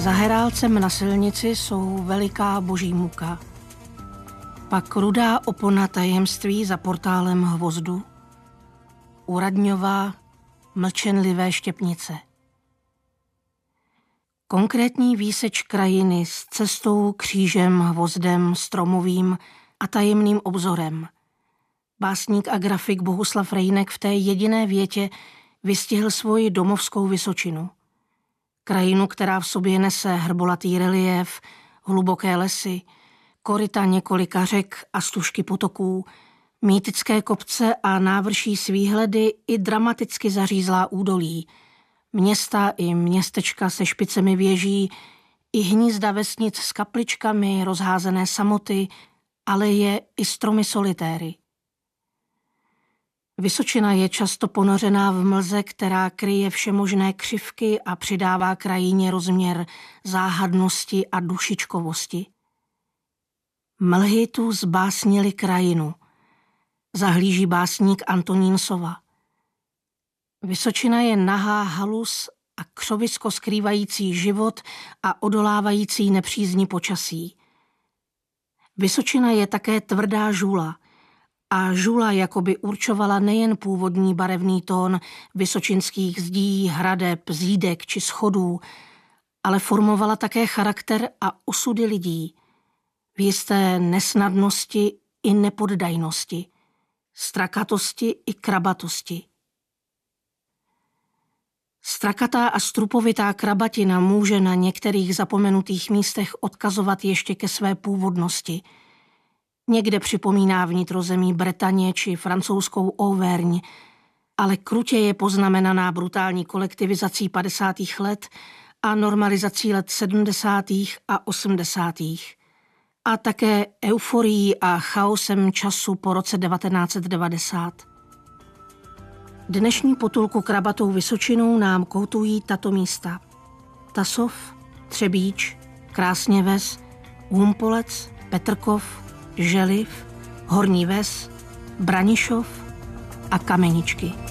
Za Herálcem na silnici jsou veliká boží muka, pak rudá opona tajemství za portálem Hvozdu, Uradňová, mlčenlivé Štěpnice. Konkrétní výseč krajiny s cestou, křížem, hvozdem, stromovým a tajemným obzorem. Básník a grafik Bohuslav Rejnek v té jediné větě vystihl svoji domovskou Vysočinu. Krajinu, která v sobě nese hrbolatý reliéf, hluboké lesy, koryta několika řek a stužky potoků, mýtické kopce a návrší s výhledy i dramaticky zařízlá údolí, města i městečka se špicemi věží, i hnízda vesnic s kapličkami, rozházené samoty, aleje i stromy solitéry. Vysočina je často ponořená v mlze, která kryje všemožné křivky a přidává krajině rozměr záhadnosti a dušičkovosti. Mlhy tu zbásnily krajinu, zahlíží básník Antonín Sova. Vysočina je nahá halus a křovisko skrývající život a odolávající nepřízni počasí. Vysočina je také tvrdá žula, a žula jakoby určovala nejen původní barevný tón vysočinských zdí, hradeb, zídek či schodů, ale formovala také charakter a osudy lidí v jisté nesnadnosti i nepoddajnosti, strakatosti i krabatosti. Strakatá a strupovitá krabatina může na některých zapomenutých místech odkazovat ještě ke své původnosti. Někde připomíná vnitrozemí Bretaně či francouzskou Auvergne, ale krutě je poznamenaná brutální kolektivizací 50. let a normalizací let 70. a 80. a také euforií a chaosem času po roce 1990. Dnešní potulku krabatou Vysočinou nám koutují tato místa: Tasov, Třebíč, Krásněves, Humpolec, Petrkov, Želiv, Horní Ves, Branišov a Kameničky.